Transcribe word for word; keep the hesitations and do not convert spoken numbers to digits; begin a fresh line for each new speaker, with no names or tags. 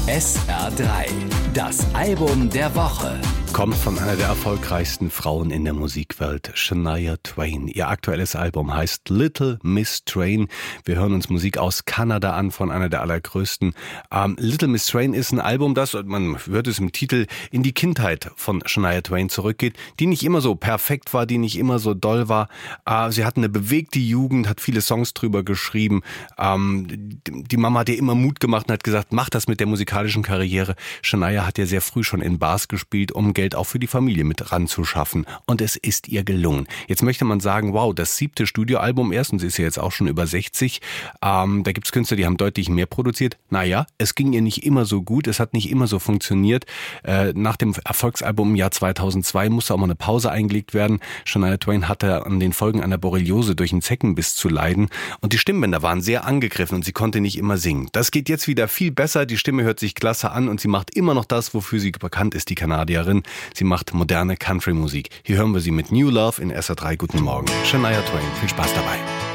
S R drei, das Album der Woche.
Kommt von einer der erfolgreichsten Frauen in der Musikwelt, Shania Twain. Ihr aktuelles Album heißt Little Miss Train. Wir hören uns Musik aus Kanada an, von einer der allergrößten. Ähm, Little Miss Train ist ein Album, das, man hört es im Titel, in die Kindheit von Shania Twain zurückgeht, die nicht immer so perfekt war, die nicht immer so doll war. Äh, sie hat eine bewegte Jugend, hat viele Songs drüber geschrieben. Ähm, die Mama hat ihr immer Mut gemacht und hat gesagt, mach das mit der musikalischen Karriere. Shania hat ja sehr früh schon in Bars gespielt, um Geld auch für die Familie mit ranzuschaffen. Und es ist ihr gelungen. Jetzt möchte man sagen, wow, das siebte Studioalbum erst, und sie ist ja jetzt auch schon über sechzig. Ähm, da gibt's Künstler, die haben deutlich mehr produziert. Naja, es ging ihr nicht immer so gut, es hat nicht immer so funktioniert. Äh, nach dem Erfolgsalbum im Jahr zweitausendzwei musste auch mal eine Pause eingelegt werden. Shania Twain hatte an den Folgen einer Borreliose durch einen Zeckenbiss zu leiden. Und die Stimmbänder waren sehr angegriffen und sie konnte nicht immer singen. Das geht jetzt wieder viel besser, die Stimme hört sich klasse an und sie macht immer noch das, wofür sie bekannt ist, die Kanadierin. Sie macht moderne Country-Musik. Hier hören wir sie mit New Love in S R drei. Guten Morgen. Shania Twain, viel Spaß dabei.